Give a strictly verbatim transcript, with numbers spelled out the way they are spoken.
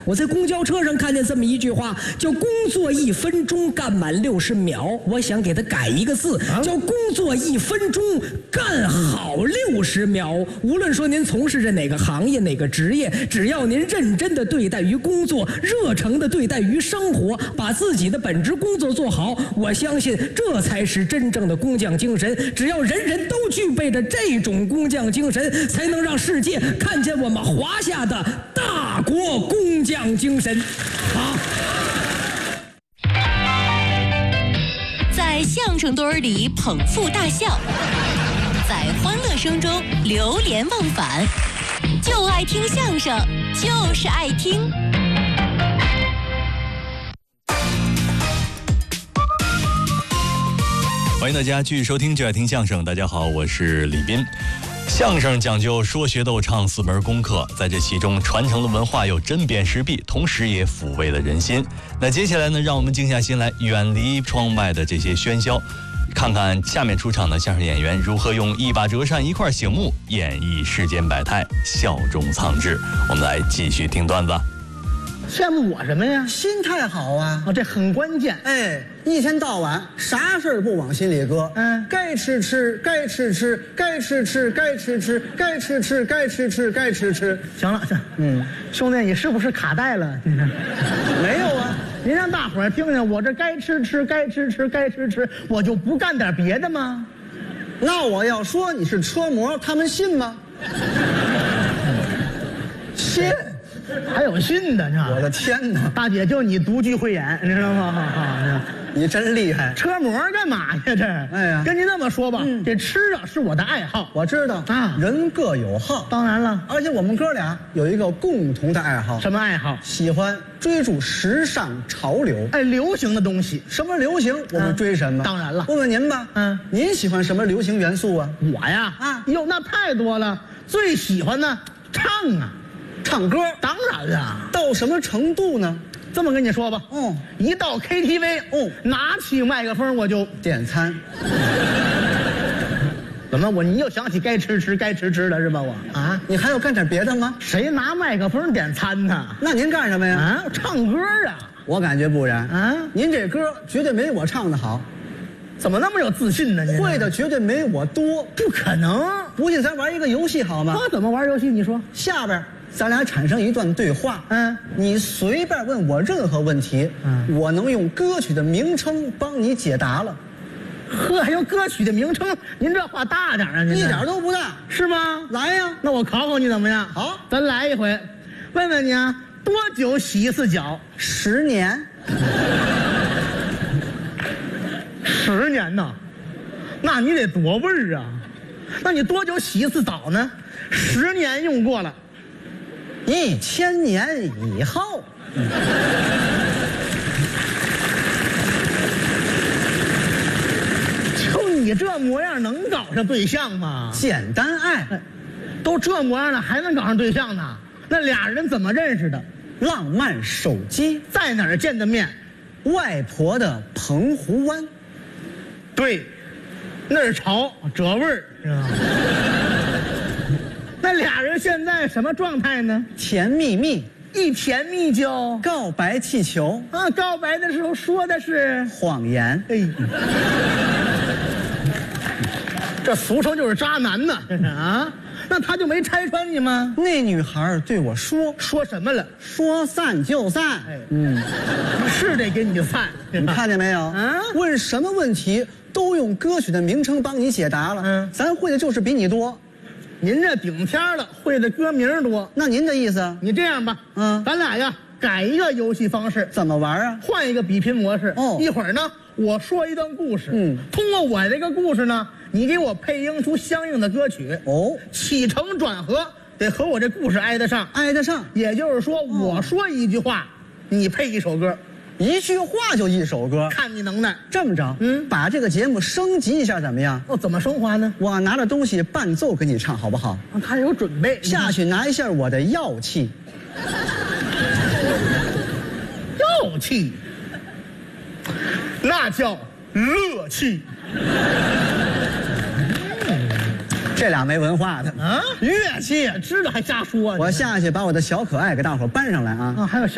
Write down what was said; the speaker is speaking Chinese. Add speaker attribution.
Speaker 1: 我在公交车上看见这么一句话，叫“工作一分钟干满六十秒”。我想给它改一个字，叫“工作一分钟干好六十秒”。无论说您从事着哪个行业、哪个职业，只要您认真的对待于工作，热诚的对待于生活，把自己的本职工作做好，我相信这才是真正的工匠精神。只要人人都具备着这种工匠精神，才能让世界看见我们华夏的大国工匠精神。好，
Speaker 2: 在相声堆儿里捧腹大笑，在欢乐声中流连忘返，就爱听相声，就是爱听。
Speaker 3: 欢迎大家继续收听就爱听相声。大家好，我是李斌。相声讲究说学逗唱四门功课，在这其中传承了文化又针砭时弊，同时也抚慰了人心。那接下来呢，让我们静下心来，远离窗外的这些喧嚣，看看下面出场的相声演员如何用一把折扇一块醒目演绎世间百态，笑中藏志。我们来继续听段子。
Speaker 4: 羡慕我什么呀？
Speaker 5: 心态好啊！
Speaker 4: 哦，这很关键。
Speaker 5: 哎，一天到晚啥事儿不往心里搁？
Speaker 4: 嗯，
Speaker 5: 该吃吃，该吃吃，该吃吃，该吃吃，该吃吃，该吃吃，该吃吃。
Speaker 4: 行了，行，嗯，兄弟，你是不是卡带了？
Speaker 5: 没有啊，
Speaker 4: 您让大伙儿听听，我这该吃吃，该吃吃，该吃吃，我就不干点别的吗？
Speaker 5: 那我要说你是车模，他们信吗？
Speaker 4: 信。还有信的呢！
Speaker 5: 我的天哪！
Speaker 4: 大姐，就你独具慧眼，你知道吗？
Speaker 5: 你真厉害！
Speaker 4: 车模干嘛呀？这，
Speaker 5: 哎呀，
Speaker 4: 跟您这么说吧，
Speaker 5: 嗯、
Speaker 4: 这吃啊是我的爱好。
Speaker 5: 我知道啊，人各有好。
Speaker 4: 当然了，
Speaker 5: 而且我们哥俩有一个共同的爱好。
Speaker 4: 什么爱好？
Speaker 5: 喜欢追逐时尚潮流。
Speaker 4: 哎，流行的东西，
Speaker 5: 什么流行，我们追什么。
Speaker 4: 啊、当然了，
Speaker 5: 问问您吧，
Speaker 4: 嗯，
Speaker 5: 您喜欢什么流行元素啊？
Speaker 4: 我呀，啊，哟，那太多了，最喜欢呢，唱啊。
Speaker 5: 唱歌
Speaker 4: 当然了，
Speaker 5: 到什么程度呢？
Speaker 4: 这么跟你说吧，
Speaker 5: 哦，
Speaker 4: 一到 K T V， 哦，拿起麦克风我就
Speaker 5: 点餐。
Speaker 4: 怎么我你又想起该吃吃该吃吃了是吧？我
Speaker 5: 啊，你还要干点别的吗？
Speaker 4: 谁拿麦克风点餐呢？
Speaker 5: 那您干什么呀？
Speaker 4: 啊，唱歌啊！
Speaker 5: 我感觉不然
Speaker 4: 啊，
Speaker 5: 您这歌绝对没我唱的好。
Speaker 4: 怎么那么有自信呢？您
Speaker 5: 会的绝对没我多，
Speaker 4: 不可能！
Speaker 5: 不信咱玩一个游戏好吗？
Speaker 4: 我怎么玩游戏？你说
Speaker 5: 下边。咱俩产生一段对话，
Speaker 4: 嗯，
Speaker 5: 你随便问我任何问题，嗯，我能用歌曲的名称帮你解答了。
Speaker 4: 呵，还用歌曲的名称？您这话大点啊！您
Speaker 5: 一点都不大，
Speaker 4: 是吗？
Speaker 5: 来呀，
Speaker 4: 那我考考你怎么样？
Speaker 5: 好，
Speaker 4: 咱来一回，问问你啊，多久洗一次脚？
Speaker 5: 十年。
Speaker 4: 十年呐？那你得多味儿啊！那你多久洗一次澡呢？十年用过了，
Speaker 5: 一千年以后，
Speaker 4: 就你这模样能搞上对象吗？
Speaker 5: 简单爱，
Speaker 4: 都这模样了还能搞上对象呢？那俩人怎么认识的？
Speaker 5: 浪漫手机，
Speaker 4: 在哪儿见的面？
Speaker 5: 外婆的澎湖湾。
Speaker 4: 对，那儿潮这味儿，是吧？那俩人现在什么状态呢？
Speaker 5: 甜蜜蜜，
Speaker 4: 一甜蜜就
Speaker 5: 告白气球
Speaker 4: 啊！告白的时候说的是
Speaker 5: 谎言。
Speaker 4: 哎，这俗称就是渣男呢，这是啊！那他就没拆穿你吗？
Speaker 5: 那女孩对我说
Speaker 4: 说什么了？
Speaker 5: 说散就散。
Speaker 4: 哎，嗯，是得给你散。
Speaker 5: 你看见没有？
Speaker 4: 啊，
Speaker 5: 问什么问题都用歌曲的名称帮你解答了。嗯，咱会的就是比你多。
Speaker 4: 您这顶天了，会的歌名多。
Speaker 5: 那您的意思？
Speaker 4: 你这样吧，
Speaker 5: 嗯，
Speaker 4: 咱俩呀改一个游戏方式。
Speaker 5: 怎么玩啊？
Speaker 4: 换一个比拼模式。
Speaker 5: 哦，
Speaker 4: 一会儿呢，我说一段故事，
Speaker 5: 嗯，
Speaker 4: 通过我这个故事呢，你给我配音出相应的歌曲。
Speaker 5: 哦，
Speaker 4: 起承转合得和我这故事挨得上，
Speaker 5: 挨得上。
Speaker 4: 也就是说，我说一句话，你配一首歌。
Speaker 5: 一句话就一首歌，
Speaker 4: 看你能耐。
Speaker 5: 这么着，
Speaker 4: 嗯，
Speaker 5: 把这个节目升级一下怎么样？
Speaker 4: 哦，怎么升华呢？
Speaker 5: 我拿着东西伴奏给你唱，好不好？
Speaker 4: 啊，他有准备，
Speaker 5: 下去拿一下我的药气。
Speaker 4: 药气，那叫乐气。
Speaker 5: 这俩没文化的
Speaker 4: 啊，乐器知道还瞎说呢。
Speaker 5: 我下去把我的小可爱给大伙搬上来啊！
Speaker 4: 啊，还有小。